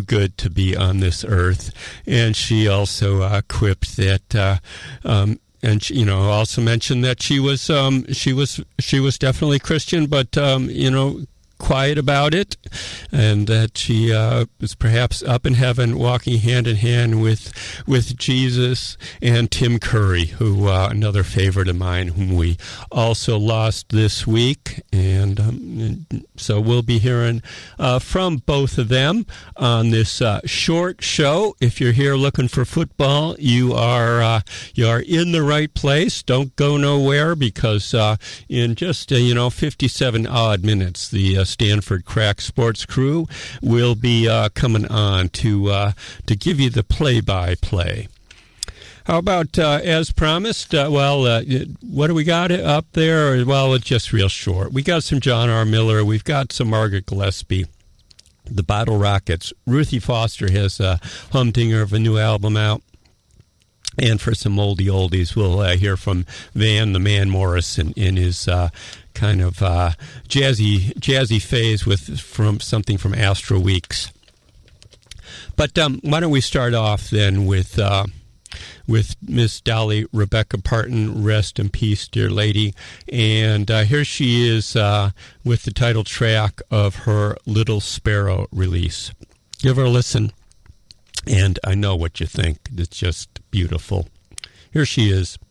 good to be on this earth. And she also quipped that, and she, also mentioned that she was definitely Christian, but quiet about it, and that she was perhaps up in heaven walking hand in hand with Jesus and Tim Curry, who another favorite of mine, whom we also lost this week. And so we'll be hearing from both of them on this short show. If you're here looking for football, you are in the right place. Don't go nowhere, because in just 57 odd minutes, the Stanford Crack Sports crew will be coming on to give you the play-by-play. How about, as promised, what do we got up there? Well, it's just real short. We got some John R. Miller. We've got some Margaret Gillespie, the Bottle Rockets. Ruthie Foster has a humdinger of a new album out. And for some oldie oldies, we'll hear from Van the Man Morrison in his kind of jazzy phase from something from Astro Weeks. But why don't we start off then with Miss Dolly Rebecca Parton, rest in peace, dear lady. And here she is with the title track of her Little Sparrow release. Give her a listen, and I know what you think. It's just beautiful. Here she is.